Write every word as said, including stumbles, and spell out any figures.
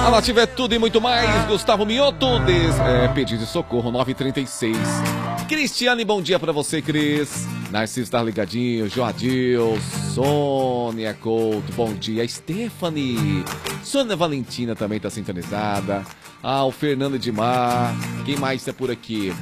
A Nativa é tudo e muito mais. Gustavo Mioto, des... é, pedido de socorro, nove e trinta e seis. Cristiane, bom dia pra você, Cris. Narciso tá ligadinho, Joadil, Sônia Couto, bom dia. Stephanie, Sônia Valentina também tá sintonizada. Ah, o Fernando Edmar, quem mais tá por aqui?